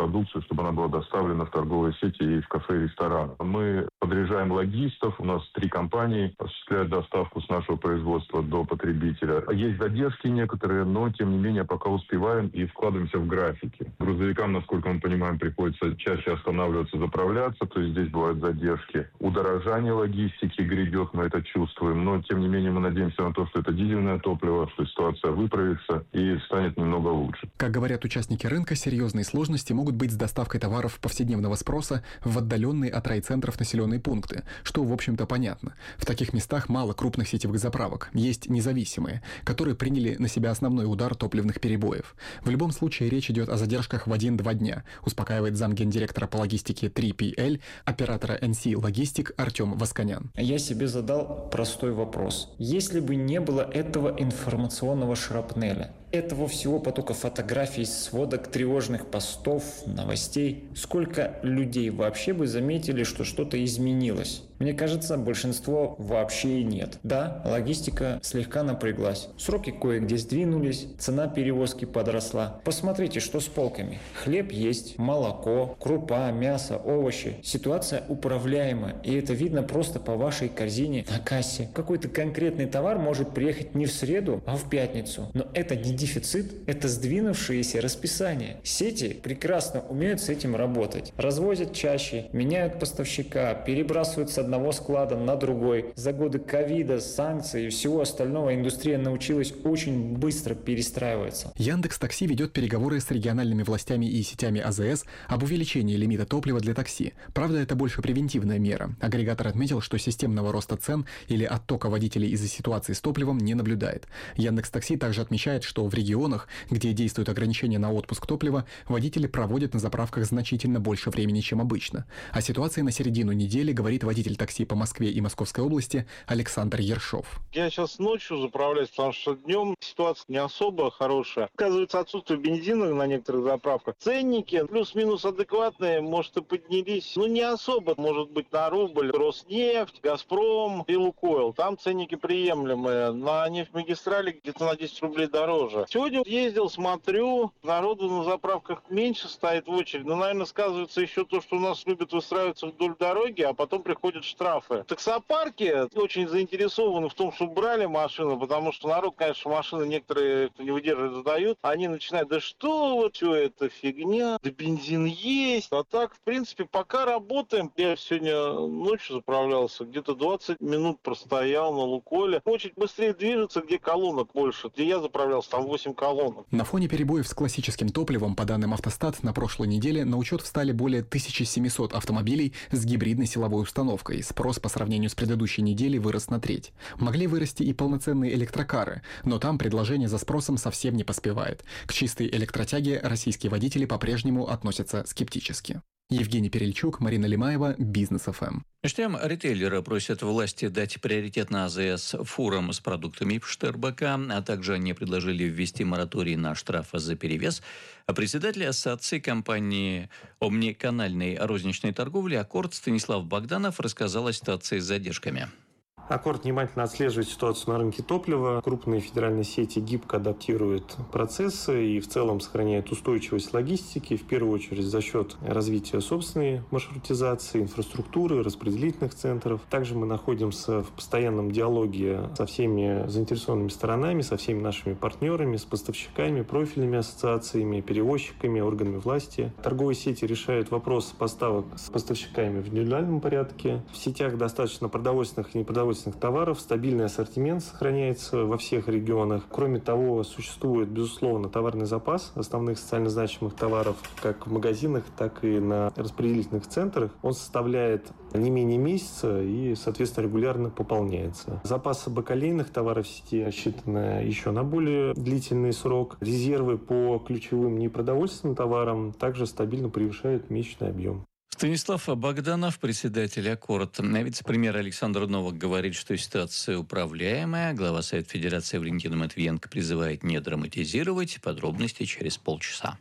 продукцию, чтобы она была доставлена в торговые сети и в кафе и рестораны. Мы подряжаем логистов. У нас 3 компании осуществляют доставку с нашего производства до потребителя. Есть задержки некоторые, но, тем не менее, пока успеваем и вкладываемся в графики. Грузовикам, насколько мы понимаем, приходится чаще останавливаться, заправляться. То есть здесь бывают задержки. Удорожание логистики грядет, мы это чувствуем. Но, тем не менее, мы надеемся на то, что это дизельное топливо, что ситуация выправится и станет немного лучше. Как говорят участники рынка, серьезные сложности могут быть с доставкой товаров повседневного спроса в отдаленные от райцентров населенные пункты, что, в общем-то, понятно. В таких местах мало крупных сетевых заправок, есть независимые, которые приняли на себя основной удар топливных перебоев. В любом случае речь идет о задержках в 1-2 дня, успокаивает замгендиректора по логистике 3PL, оператора NC Logistic Артем Восконян. Я себе задал простой вопрос. Если бы не было этого информационного шрапнеля, этого всего потока фотографий, сводок, тревожных постов, новостей, сколько людей вообще бы заметили, что что-то изменилось? Мне кажется, большинство вообще и нет. Да, логистика слегка напряглась. Сроки кое-где сдвинулись, цена перевозки подросла. Посмотрите, что с полками. Хлеб есть, молоко, крупа, мясо, овощи. Ситуация управляема, и это видно просто по вашей корзине на кассе. Какой-то конкретный товар может приехать не в среду, а в пятницу. Но это не дефицит, это сдвинувшееся расписание. Сети прекрасно умеют с этим работать. Развозят чаще, меняют поставщика, перебрасывают с одного склада на другой. За годы ковида, санкций и всего остального индустрия научилась очень быстро перестраиваться. Яндекс.Такси ведет переговоры с региональными властями и сетями АЗС об увеличении лимита топлива для такси. Правда, это больше превентивная мера. Агрегатор отметил, что системного роста цен или оттока водителей из-за ситуации с топливом не наблюдает. Яндекс.Такси также отмечает, что в регионах, где действуют ограничения на отпуск топлива, водители проводят на заправках значительно больше времени, чем обычно. О ситуации на середину недели говорит водитель такси по Москве и Московской области Александр Ершов. Я сейчас ночью заправляюсь, потому что днем ситуация не особо хорошая. Оказывается, отсутствие бензина на некоторых заправках. Ценники плюс-минус адекватные, может, и поднялись. Ну, не особо. Может быть, на рубль Роснефть, Газпром и Лукойл. Там ценники приемлемые. На нефтьмагистрали где-то на 10 рублей дороже. Сегодня ездил, смотрю, народу на заправках меньше стоит в очередь. Но, наверное, сказывается еще то, что у нас любят выстраиваться вдоль дороги, а потом приходят штрафы. Таксопарки очень заинтересованы в том, чтобы брали машину, потому что народ, конечно, машины некоторые, кто не выдерживает, сдают. Они начинают: да что вот, все это фигня, да бензин есть. А так, в принципе, пока работаем. Я сегодня ночью заправлялся, где-то 20 минут простоял на Лукойле. Очередь быстрее движется, где колонок больше. Где я заправлялся, там 8 колонок. На фоне перебоев с классическим топливом, по данным Автостат, на прошлой неделе на учет встали более 1700 автомобилей с гибридной силовой установкой. Спрос по сравнению с предыдущей неделей вырос на треть. Могли вырасти и полноценные электрокары, но там предложение за спросом совсем не поспевает. К чистой электротяге российские водители по-прежнему относятся скептически. Евгений Перельчук, Марина Лимаева, Бизнес ФМ. Между тем, ритейлеры просят власти дать приоритет на АЗС фурам с продуктами Пштербека, а также они предложили ввести мораторий на штрафы за перевес. А председатель ассоциации компании омниканальной розничной торговли «Аккорд» Станислав Богданов рассказал о ситуации с задержками. «Аккорд» внимательно отслеживает ситуацию на рынке топлива. Крупные федеральные сети гибко адаптируют процессы и в целом сохраняют устойчивость логистики, в первую очередь за счет развития собственной маршрутизации, инфраструктуры, распределительных центров. Также мы находимся в постоянном диалоге со всеми заинтересованными сторонами, со всеми нашими партнерами, с поставщиками, профильными ассоциациями, перевозчиками, органами власти. Торговые сети решают вопрос поставок с поставщиками в индивидуальном порядке. В сетях достаточно продовольственных и непродовольственных товаров, стабильный ассортимент сохраняется во всех регионах. Кроме того, существует, безусловно, товарный запас основных социально значимых товаров как в магазинах, так и на распределительных центрах. Он составляет не менее месяца и, соответственно, регулярно пополняется. Запасы бакалейных товаров в сети рассчитаны еще на более длительный срок. Резервы по ключевым непродовольственным товарам также стабильно превышают месячный объем. Станислав Богданов, председатель «Аккорд». Вице-премьер Александр Новак говорит, что ситуация управляемая. Глава Совета Федерации Валентина Матвиенко призывает не драматизировать. Подробности через полчаса.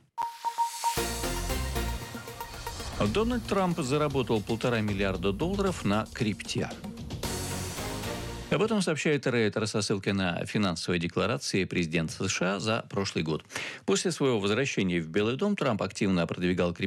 Дональд Трамп заработал $1,5 миллиарда на крипте. Об этом сообщает Рейтер со ссылкой на финансовые декларации президента США за прошлый год. После своего возвращения в Белый дом Трамп активно продвигал